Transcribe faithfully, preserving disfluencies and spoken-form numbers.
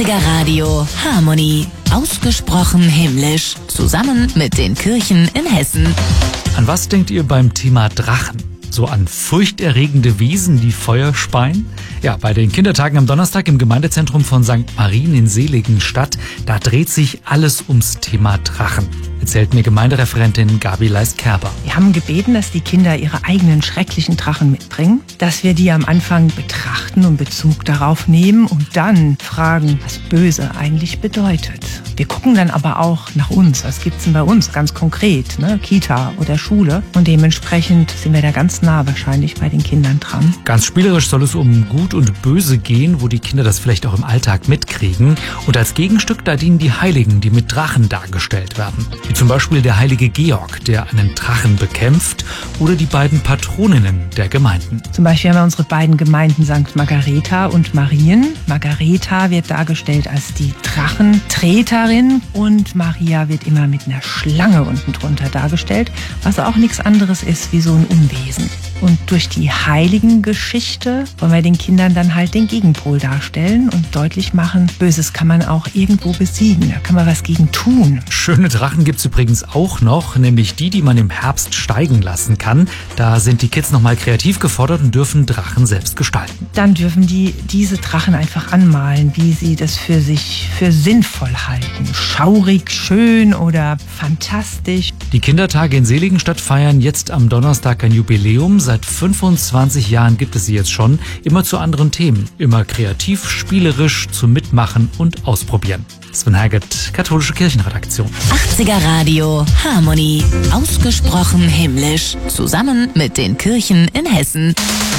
Radio Harmonie. Ausgesprochen himmlisch. Zusammen mit den Kirchen in Hessen. An was denkt ihr beim Thema Drachen? So an furchterregende Wesen, die Feuer speien? Ja, bei den Kindertagen am Donnerstag im Gemeindezentrum von Sankt Marien in Seligenstadt, da dreht sich alles ums Thema Drachen. Erzählt mir Gemeindereferentin Gabi Leist-Kerber. Wir haben gebeten, dass die Kinder ihre eigenen schrecklichen Drachen mitbringen, dass wir die am Anfang betrachten und Bezug darauf nehmen und dann fragen, was böse eigentlich bedeutet. Wir gucken dann aber auch nach uns. Was gibt's denn bei uns ganz konkret, ne? Kita oder Schule. Und dementsprechend sind wir da ganz nah wahrscheinlich bei den Kindern dran. Ganz spielerisch soll es um Gut und Böse gehen, wo die Kinder das vielleicht auch im Alltag mitkriegen. Und als Gegenstück, da dienen die Heiligen, die mit Drachen dargestellt werden. Wie zum Beispiel der heilige Georg, der einen Drachen bekämpft, oder die beiden Patroninnen der Gemeinden. Zum Beispiel haben wir unsere beiden Gemeinden Sankt Margareta und Marien. Margareta wird dargestellt als die Drachentreterin und Maria wird immer mit einer Schlange unten drunter dargestellt, was auch nichts anderes ist wie so ein Unwesen. Und durch die Heiligengeschichte wollen wir den Kindern dann halt den Gegenpol darstellen und deutlich machen, Böses kann man auch irgendwo besiegen, da kann man was gegen tun. Schöne Drachen gibt's übrigens auch noch, nämlich die, die man im Herbst steigen lassen kann. Da sind die Kids nochmal kreativ gefordert und dürfen Drachen selbst gestalten. Dann dürfen die diese Drachen einfach anmalen, wie sie das für sich für sinnvoll halten. Schaurig, schön oder fantastisch. Die Kindertage in Seligenstadt feiern jetzt am Donnerstag ein Jubiläum. Seit fünfundzwanzig Jahren gibt es sie jetzt schon, immer zu anderen Themen, immer kreativ, spielerisch, zum Mitmachen und Ausprobieren. Sven Herget, Katholische Kirchenredaktion. achtziger Radio Harmonie. Ausgesprochen himmlisch. Zusammen mit den Kirchen in Hessen.